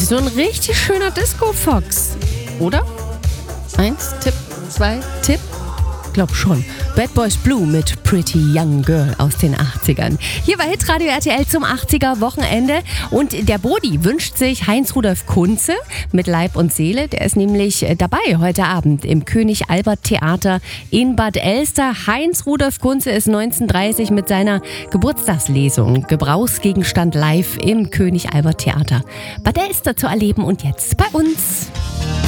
So ein richtig schöner Disco-Fox, oder? 1 Tipp, 2 Tipp. Glaub schon. Bad Boys Blue mit Pretty Young Girl aus den 80ern. Hier bei Hitradio RTL zum 80er Wochenende. Und der Bodi wünscht sich Heinz-Rudolf Kunze mit Leib und Seele. Der ist nämlich dabei heute Abend im König Albert Theater in Bad Elster. Heinz-Rudolf Kunze ist 1930 mit seiner Geburtstagslesung Gebrauchsgegenstand live im König Albert Theater Bad Elster zu erleben und jetzt bei uns.